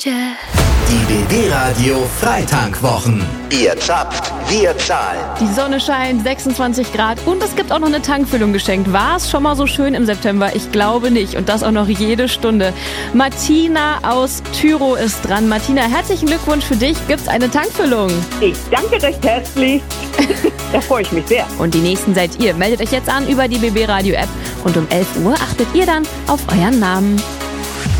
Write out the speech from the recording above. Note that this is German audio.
Die BB Radio Freitankwwochen. Ihr zapft, wir zahlen. Die Sonne scheint, 26 Grad und es gibt auch noch eine Tankfüllung geschenkt. War es schon mal so schön im September? Ich glaube nicht. Und das auch noch jede Stunde. Martina aus Tyro ist dran. Martina, herzlichen Glückwunsch für dich. Gibt's eine Tankfüllung? Ich danke recht herzlich. Da freue ich mich sehr. Und die nächsten seid ihr. Meldet euch jetzt an über die BB Radio App und um 11 Uhr achtet ihr dann auf euren Namen.